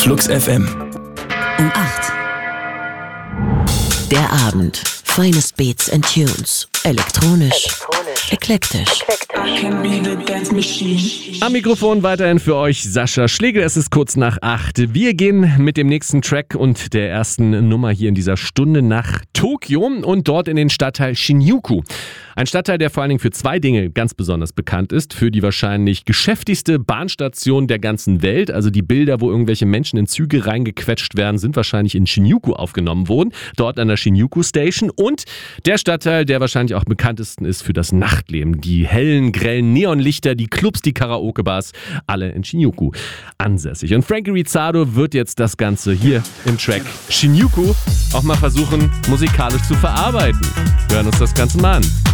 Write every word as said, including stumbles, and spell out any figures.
Flux F M. Um acht. Der Abend. Finest Beats and Tunes. Elektronisch. Elektronisch. Eklektisch. Am Mikrofon weiterhin für euch Sascha Schlegel. Es ist kurz nach acht. Wir gehen mit dem nächsten Track und der ersten Nummer hier in dieser Stunde nach Tokio und dort in den Stadtteil Shinjuku. Ein Stadtteil, der vor allen Dingen für zwei Dinge ganz besonders bekannt ist. Für die wahrscheinlich geschäftigste Bahnstation der ganzen Welt. Also die Bilder, wo irgendwelche Menschen in Züge reingequetscht werden, sind wahrscheinlich in Shinjuku aufgenommen worden. Dort an der Shinjuku Station. Und der Stadtteil, der wahrscheinlich auch am bekanntesten ist für das Nachtleben. Die hellen, grellen Neonlichter, die Clubs, die Karaoke-Bars, alle in Shinjuku ansässig. Und Frankie Rizardo wird jetzt das Ganze hier im Track Shinjuku auch mal versuchen, musikalisch zu verarbeiten. Wir hören uns das Ganze mal an.